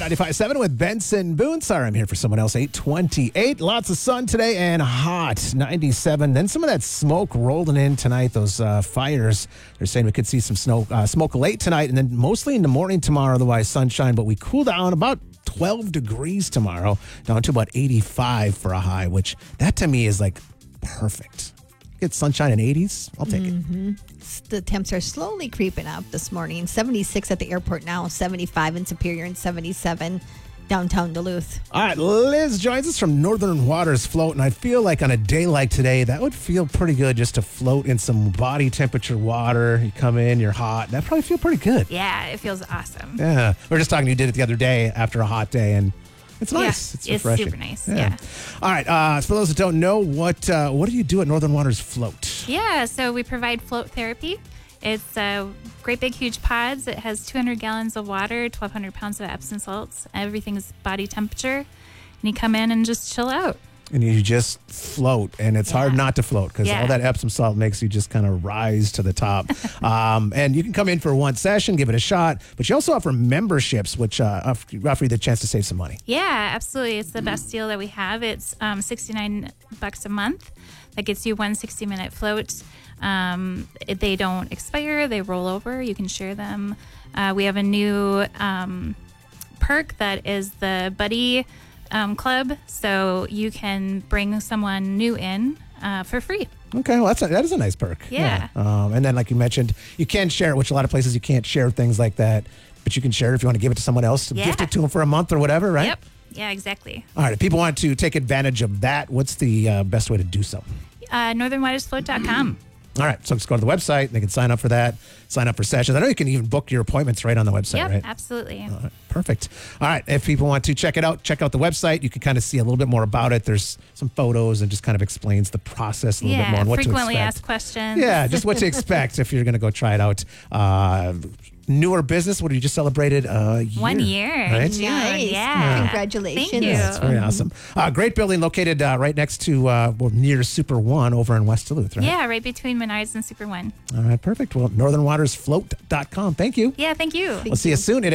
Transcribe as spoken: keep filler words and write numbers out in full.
ninety-five point seven with Benson Boone. Sorry, I'm here for someone else. eight twenty-eight. Lots of sun today and hot. ninety-seven. Then some of that smoke rolling in tonight. Those uh, fires. They're saying we could see some snow, uh, smoke late tonight and then mostly in the morning tomorrow. Otherwise, sunshine. But we cool down about twelve degrees tomorrow, down to about eighty-five for a high, which that to me is like perfect. Get sunshine in eighties. I'll take mm-hmm. it. The temps are slowly creeping up this morning. seventy-six at the airport now, seventy-five in Superior, and seventy-seven downtown Duluth. All right, Liz joins us from Northern Waters Float, and I feel like on a day like today, that would feel pretty good just to float in some body temperature water. You come in, you're hot. That probably feel pretty good. Yeah, it feels awesome. Yeah. We were just talking, you did it the other day after a hot day, and it's nice. Yeah, it's it's refreshing. super nice. Yeah. yeah. All right. Uh, for those that don't know, what uh, what do you do at Northern Waters Float? Yeah. So we provide float therapy. It's uh, great big huge pods. It has two hundred gallons of water, twelve hundred pounds of Epsom salts. Everything's body temperature, and you come in and just chill out. And you just float, and it's Yeah. hard not to float because Yeah. all that Epsom salt makes you just kind of rise to the top. um, and you can come in for one session, give it a shot, but you also offer memberships, which uh, offer offer you the chance to save some money. Yeah, absolutely. It's the best deal that we have. It's um, sixty-nine bucks a month. That gets you one sixty-minute float. Um, it- they don't expire. They roll over. You can share them. Uh, we have a new um, perk that is the Buddy um, Club. So you can bring someone new in uh, for free. Okay, well, that's a, that is a nice perk. Yeah. Um, and then, like you mentioned, you can share it, which a lot of places you can't share things like that, but you can share it if you want to give it to someone else, Yeah. gift it to them for a month or whatever, right? Yep. Yeah, exactly. All right, if people want to take advantage of that, what's the uh, best way to do so? Uh, northern waters float dot com. All right, so just go to the website. They can sign up for that, sign up for sessions. I know you can even book your appointments right on the website, Yep, right? absolutely. All right, perfect. All right, if people want to check it out, check out the website. You can kind of see a little bit more about it. There's some photos and just kind of explains the process a little bit more Yeah, and what to frequently expect. asked questions. Yeah, just what to expect if you're going to go try it out. Uh, newer business. What have you just celebrated? A year, One year. right? in June. Nice. Yeah. Congratulations. Thank you. That's very awesome. Uh, great building located uh, right next to, uh, well, near Super One over in West Duluth, right? Yeah, right between Menards and Super One. All right, perfect. Well, northern waters float dot com. Thank you. Yeah, thank you. We'll see you soon. It